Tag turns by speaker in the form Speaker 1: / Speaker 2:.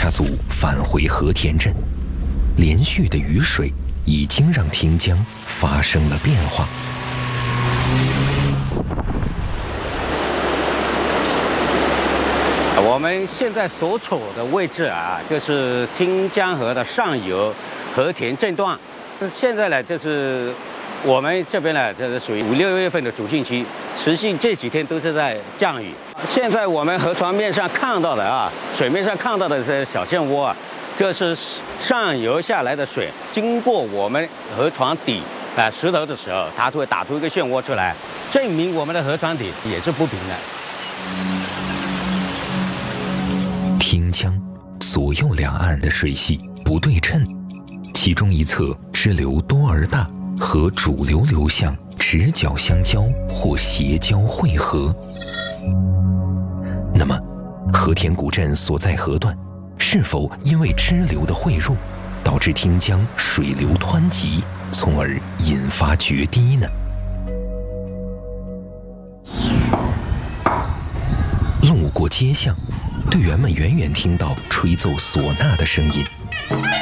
Speaker 1: 查组返回和田镇，连续的雨水已经让汀江发生了变化。
Speaker 2: 我们现在所处的位置啊，就是汀江河的上游和田镇段。现在呢，就是我们这边呢，这是属于5、6月份的主汛期，持续这几天都是在降雨。现在我们河床面上看到的啊，水面上看到的这些小漩涡啊，这是上游下来的水，经过我们河床底石头的时候，它就会打出一个漩涡出来，证明我们的河床底也是不平的。
Speaker 1: 汀江左右两岸的水系不对称，其中一侧支流多而大，和主流流向直角相交或斜交汇合。那么，和田古镇所在河段是否因为支流的汇入，导致汀江水流湍急，从而引发决堤呢？路过街巷，队员们远远听到吹奏唢呐的声音。